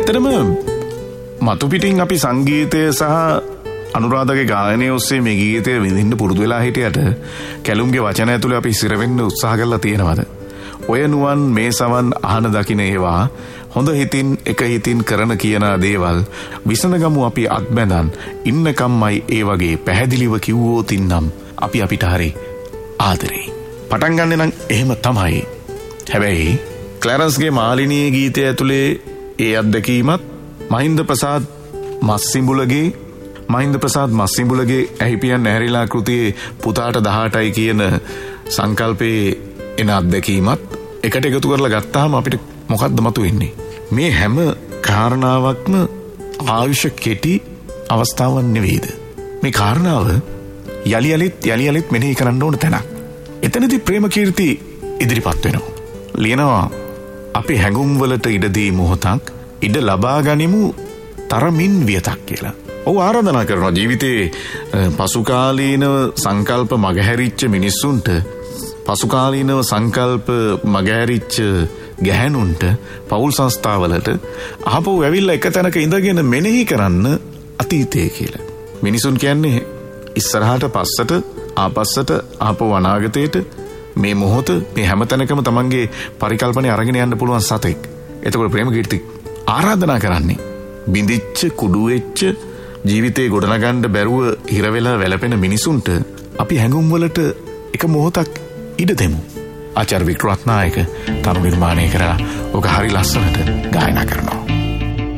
ඇත්තටම මතු පිටින් අපි සංගීතය සහ අනුරාධගේ ගායනය ඔස්සේ මේ ගීතය විඳින්න පුරුදු වෙලා හිටියට කැලුම්ගේ වචන ඇතුලේ අපි සිර වෙන්න උත්සාහ කරලා තියෙනවද? ඔය නුවන් මේ සවන් අහන දකින්න ඒවා හොඳ හිතින් එක හිතින් කරන කියන දේවල් විසඳගමු අපි අත්බැඳන් ඉන්නකම්මයි ඒ වගේ පැහැදිලිව කිව්වොත් ඉන්නම් අපි අපිට හරි ආදරේ. පටන් ගන්න නම් එහෙම තමයි. හැබැයි ක්ලැරන්ස්ගේ මාලිනී ගීතය ඇතුලේ ඒ අත්දැකීමත් මහින්ද ප්‍රසාද් මස්සිඹුලගේ ඇහිපියන් නැහැරිලා කෘතියේ පුතාට 18යි කියන සංකල්පයේ එන අත්දැකීමත් එකට එකතු කරලා ගත්තාම අපිට මොකද්ද මතුවෙන්නේ? මේ හැම කාරණාවක්ම ආයුෂ කෙටි අවස්ථාවක් නෙවෙයිද? මේ කාරණාව යලි යලිත් මෙනෙහි කරන්න ඕන තැනක්. එතනදී ප්‍රේමකීර්ති ඉදිරිපත් වෙනවා. ලියනවා අපි හැඟුම් වලට ඉඩ දී මොහොතක් ඉඩ ලබා ගනිමු තරමින් වියතක් කියලා. ඔව් ආරාධනා කරනවා ජීවිතේ පසුකාලීනව සංකල්ප මගහැරිච්ච මිනිස්සුන්ට පසුකාලීනව සංකල්ප මගහැරිච්ච ගැහැණුන්ට පෞල් සංස්ථාවලට ආපහු ඇවිල්ලා එක තැනක ඉඳගෙන මෙනෙහි කරන්න අතීතය කියලා. මිනිසුන් කියන්නේ ඉස්සරහට පස්සට ආපස්සට ආපහු අනාගතයට මේ මොහොත මේ හැම තැනකම තමන්ගේ පරිකල්පනය අරගෙන යන්න පුළුවන් සතෙක්. එතකොට ප්‍රේමකීර්ති ආරාධනා කරන්නේ බිඳිච්ච කුඩු වෙච්ච ජීවිතේ ගොඩනගන්න බැරුව හිර වෙලා වැළපෙන මිනිසුන්ට අපි හැඟුම් වලට එක මොහොතක් ඉඩ දෙමු. ආචාර්ය වික්ටර් රත්නායක තරු නිර්මාණය කරලා ඔක හරි ලස්සනට ගායනා කරනවා.